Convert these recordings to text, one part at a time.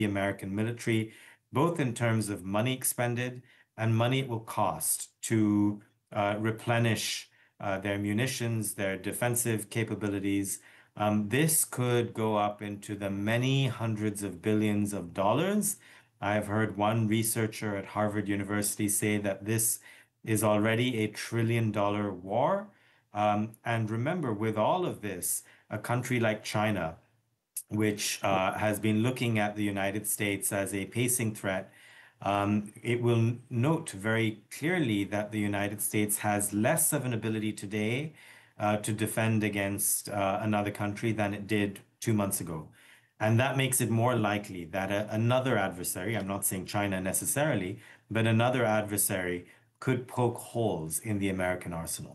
American military, both in terms of money expended and money it will cost to replenish their munitions, their defensive capabilities. This could go up into the many hundreds of billions of dollars. I've heard one researcher at Harvard University say that this is already a $1 trillion war. And remember, with all of this, a country like China, which has been looking at the United States as a pacing threat, it will note very clearly that the United States has less of an ability today to defend against another country than it did 2 months ago. And that makes it more likely that another adversary, I'm not saying China necessarily, but another adversary could poke holes in the American arsenal.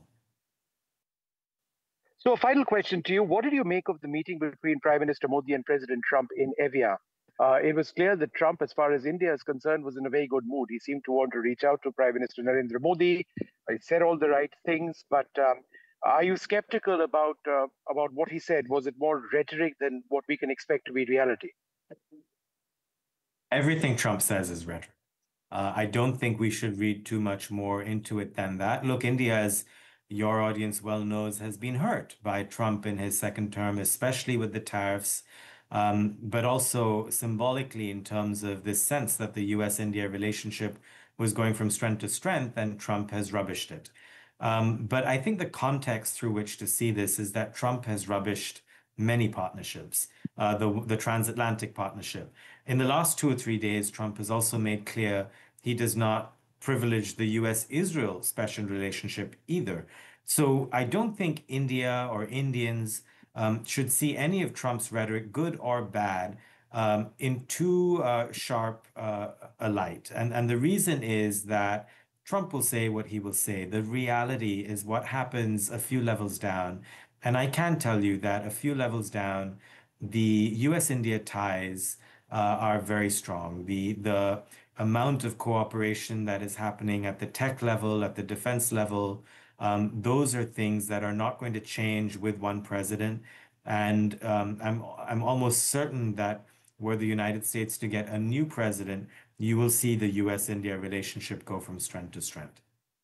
So a final question to you. What did you make of the meeting between Prime Minister Modi and President Trump in Evian? It was clear that Trump, as far as India is concerned, was in a very good mood. He seemed to want to reach out to Prime Minister Narendra Modi. He said all the right things, but are you skeptical about what he said? Was it more rhetoric than what we can expect to be reality? Everything Trump says is rhetoric. I don't think we should read too much more into it than that. Look, India, as your audience well knows, has been hurt by Trump in his second term, especially with the tariffs, but also symbolically in terms of this sense that the US-India relationship was going from strength to strength, and Trump has rubbished it. But I think the context through which to see this is that Trump has rubbished many partnerships, the transatlantic partnership. In the last 2 or 3 days, Trump has also made clear he does not privilege the US-Israel special relationship either. So I don't think India or Indians should see any of Trump's rhetoric, good or bad, in too sharp a light. And the reason is that Trump will say what he will say. The reality is what happens a few levels down. And I can tell you that a few levels down, the US-India ties are very strong. The amount of cooperation that is happening at the tech level, at the defense level, those are things that are not going to change with one president. And I'm almost certain that were the United States to get a new president, you will see the US-India relationship go from strength to strength.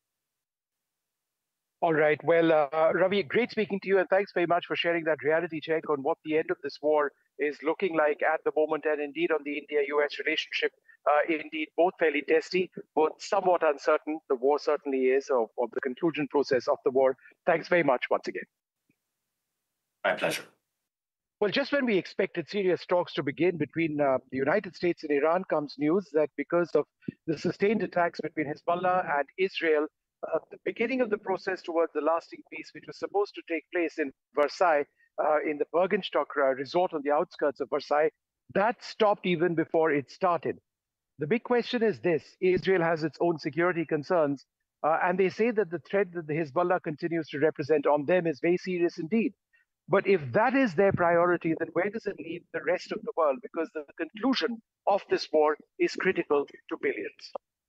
All right. Well, Ravi, great speaking to you, and thanks very much for sharing that reality check on what the end of this war is looking like at the moment, and indeed on the India-US relationship. Indeed, both fairly testy, both somewhat uncertain. The war certainly is, of the conclusion process of the war. Thanks very much once again. My pleasure. Well, just when we expected serious talks to begin between the United States and Iran comes news that because of the sustained attacks between Hezbollah and Israel, the beginning of the process towards the lasting peace, which was supposed to take place in Versailles, in the Bergenstock resort on the outskirts of Versailles, that stopped even before it started. The big question is this: Israel has its own security concerns, and they say that the threat that the Hezbollah continues to represent on them is very serious indeed. But if that is their priority, then where does it leave the rest of the world? Because the conclusion of this war is critical to billions.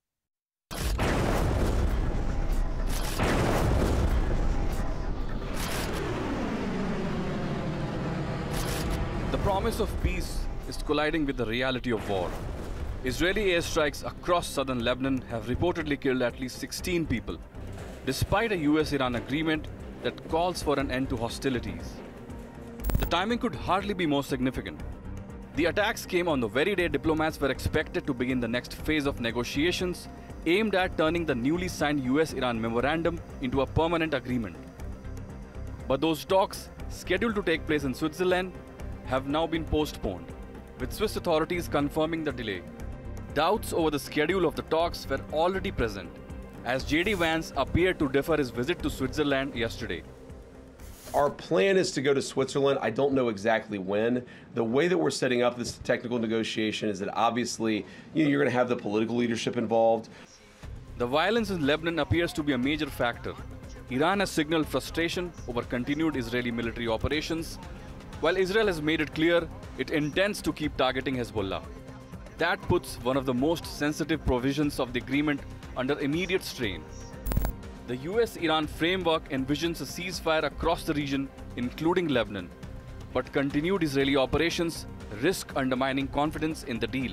The promise of peace is colliding with the reality of war. Israeli airstrikes across southern Lebanon have reportedly killed at least 16 people, despite a US-Iran agreement that calls for an end to hostilities. The timing could hardly be more significant. The attacks came on the very day diplomats were expected to begin the next phase of negotiations aimed at turning the newly signed US-Iran memorandum into a permanent agreement. But those talks, scheduled to take place in Switzerland, have now been postponed, with Swiss authorities confirming the delay. Doubts over the schedule of the talks were already present, as J.D. Vance appeared to defer his visit to Switzerland yesterday. Our plan is to go to Switzerland. I don't know exactly when. The way that we're setting up this technical negotiation is that obviously you're going to have the political leadership involved. The violence in Lebanon appears to be a major factor. Iran has signaled frustration over continued Israeli military operations, while Israel has made it clear it intends to keep targeting Hezbollah. That puts one of the most sensitive provisions of the agreement under immediate strain. The US-Iran framework envisions a ceasefire across the region, including Lebanon, but continued Israeli operations risk undermining confidence in the deal.